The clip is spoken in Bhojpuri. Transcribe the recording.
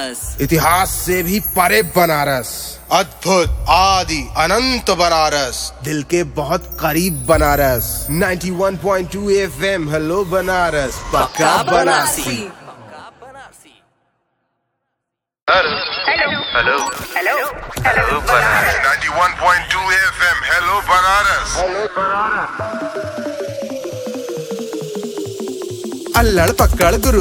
इतिहास से भी परे बनारस, अद्भुत आदि अनंत बनारस, दिल के बहुत करीब बनारस। 91.2 FM हेलो बनारस, पक्का Banarasi. Hello hello hello hello Banaras. 91.2 FM hello Banaras. अल्लड़ पकड़ गुरु